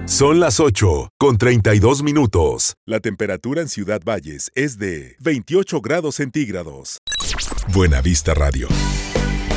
Son las 8:32. La temperatura en Ciudad Valles es de 28 grados centígrados. Buena Vista Radio.